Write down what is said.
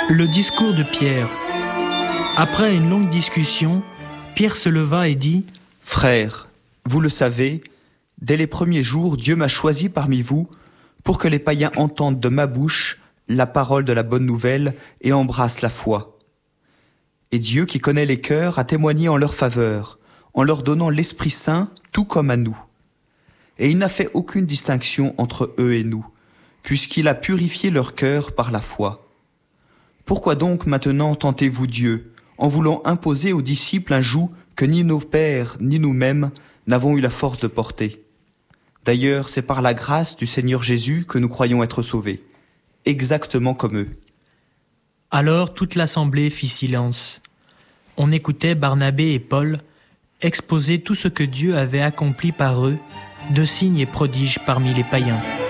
Le discours de Pierre. Après une longue discussion, Pierre se leva et dit : « Frères, vous le savez, dès les premiers jours, Dieu m'a choisi parmi vous pour que les païens entendent de ma bouche la parole de la bonne nouvelle et embrassent la foi. Et Dieu, qui connaît les cœurs, a témoigné en leur faveur, en leur donnant l'Esprit Saint, tout comme à nous. Et il n'a fait aucune distinction entre eux et nous, puisqu'il a purifié leur cœur par la foi. Pourquoi donc maintenant tentez-vous Dieu, en voulant imposer aux disciples un joug que ni nos pères ni nous-mêmes n'avons eu la force de porter? D'ailleurs, c'est par la grâce du Seigneur Jésus que nous croyons être sauvés, exactement comme eux. » Alors toute l'assemblée fit silence. On écoutait Barnabé et Paul exposer tout ce que Dieu avait accompli par eux, de signes et prodiges parmi les païens.